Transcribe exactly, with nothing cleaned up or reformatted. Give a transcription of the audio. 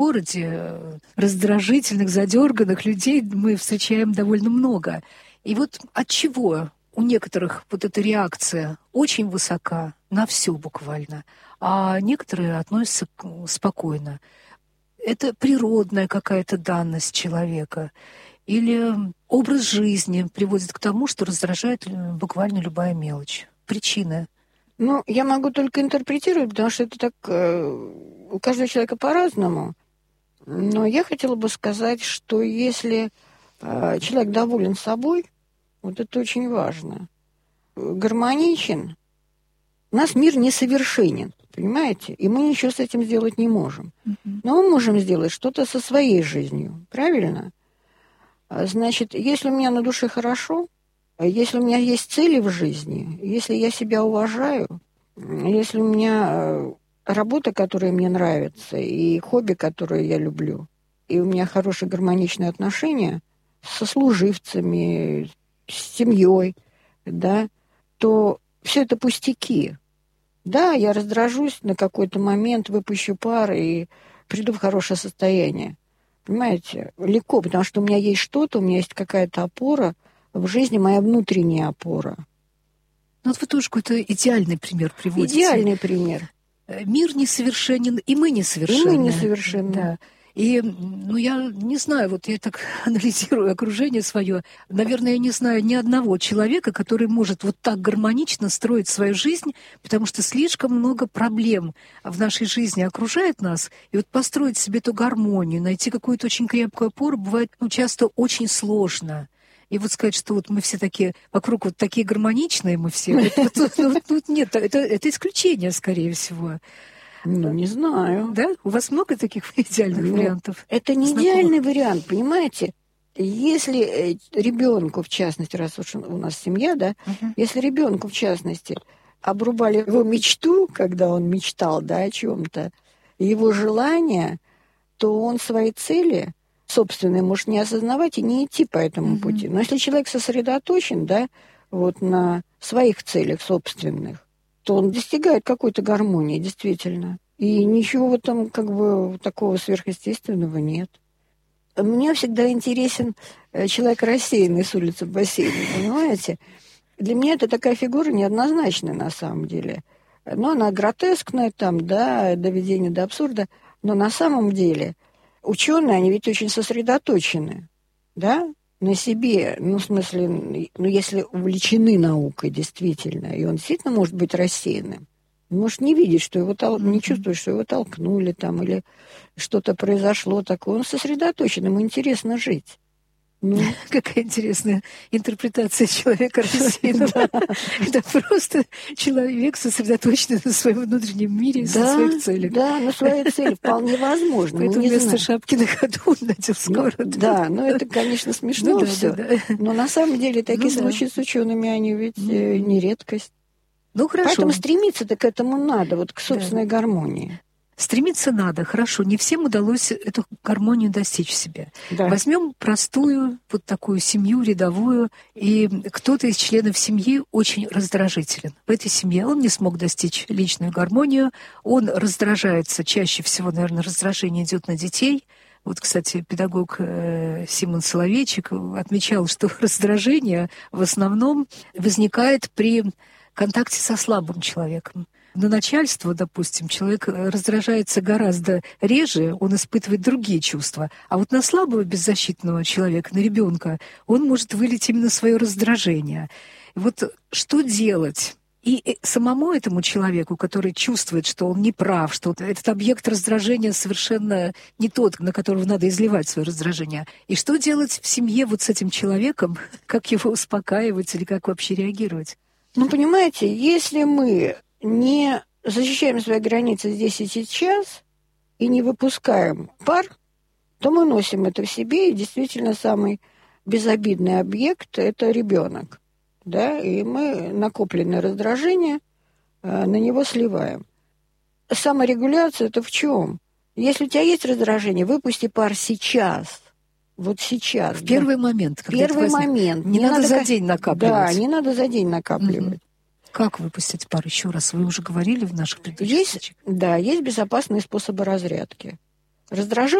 городе раздражительных, задерганных людей мы встречаем довольно много. И вот от чего у некоторых вот эта реакция очень высока, на все буквально, а некоторые относятся спокойно. Это природная какая-то данность человека или образ жизни приводит к тому, что раздражает буквально любая мелочь. Причины. Ну, я могу только интерпретировать, потому что это так э, у каждого человека по-разному. Но я хотела бы сказать, что если э, человек доволен собой, вот это очень важно, гармоничен, у нас мир несовершенен, понимаете? И мы ничего с этим сделать не можем. Mm-hmm. Но мы можем сделать что-то со своей жизнью, правильно? Значит, если у меня на душе хорошо, если у меня есть цели в жизни, если я себя уважаю, если у меня работа, которая мне нравится, и хобби, которое я люблю, и у меня хорошие гармоничные отношения со служивцами, с семьей, да, то все это пустяки. Да, я раздражусь на какой-то момент, выпущу пар и приду в хорошее состояние. Понимаете? Легко, потому что у меня есть что-то, у меня есть какая-то опора в жизни, моя внутренняя опора. Ну вот вы тоже какой-то идеальный пример приводите. Идеальный пример. Мир несовершенен, и мы несовершенны. И мы несовершенны. Да. И, ну, я не знаю, вот я так анализирую окружение свое, наверное, я не знаю ни одного человека, который может вот так гармонично строить свою жизнь, потому что слишком много проблем в нашей жизни окружает нас, и вот построить себе эту гармонию, найти какую-то очень крепкую опору бывает, ну, часто очень сложно. И вот сказать, что вот мы все такие, вокруг вот такие гармоничные мы все, вот нет, это исключение, скорее всего. Ну, не знаю. Да? У вас много таких идеальных ну, вариантов? Это не знакомых? Идеальный вариант, понимаете? Если ребенку, в частности, раз уж у нас семья, да, uh-huh. если ребенку, в частности, обрубали его мечту, когда он мечтал, да, о чем-то, его желания, то он свои цели собственные может не осознавать и не идти по этому uh-huh. пути. Но если человек сосредоточен, да, вот на своих целях собственных, то он достигает какой-то гармонии, действительно. И ничего в этом, как бы, такого сверхъестественного нет. Мне всегда интересен человек рассеянный с улицы бассейна, понимаете? Для меня это такая фигура неоднозначная на самом деле. Но она гротескная, там, да, доведение до абсурда. Но на самом деле ученые, они ведь очень сосредоточены, да, на себе, ну, в смысле, ну, если увлечены наукой, действительно, и он действительно может быть рассеянным, он может не видеть, что его тол... mm-hmm. не чувствовать, что его толкнули там, или что-то произошло такое. Он сосредоточен, ему интересно жить. Ну. Какая интересная интерпретация человека рассеянного. Это просто человек, сосредоточенный на своем внутреннем мире и на своих целях. Да, на своей цели вполне возможно. Поэтому вместо шапки на ходу он надел сковороду. Да, но это, конечно, смешно все. Но на самом деле такие случаи с учеными, они ведь не редкость. Ну, хорошо. Поэтому стремиться-то к этому надо, вот к собственной гармонии. Стремиться надо, хорошо. Не всем удалось эту гармонию достичь в себе. Да. Возьмем простую вот такую семью рядовую, и кто-то из членов семьи очень раздражителен. В этой семье он не смог достичь личную гармонию, он раздражается, чаще всего, наверное, раздражение идет на детей. Вот, кстати, педагог э, Симон Соловейчик отмечал, что раздражение в основном возникает при контакте со слабым человеком. На начальство, допустим, человек раздражается гораздо реже, он испытывает другие чувства. А вот на слабого беззащитного человека, на ребенка, он может вылить именно свое раздражение. И вот что делать? И самому этому человеку, который чувствует, что он не прав, что этот объект раздражения совершенно не тот, на которого надо изливать свое раздражение. И что делать в семье вот с этим человеком? Как его успокаивать или как вообще реагировать? Ну, понимаете, если мы не защищаем свои границы здесь и сейчас и не выпускаем пар, то мы носим это в себе, и действительно самый безобидный объект – это ребенок. Да? И мы накопленное раздражение э, на него сливаем. Саморегуляция – это в чем? Если у тебя есть раздражение, выпусти пар сейчас. Вот сейчас. В первый да. момент. Первый момент. Не, не надо, надо за день накапливать. Да, не надо за день накапливать. Угу. Как выпустить пар? Еще раз, вы уже говорили в наших предыдущих есть, случаях. Да, есть безопасные способы разрядки. раздражал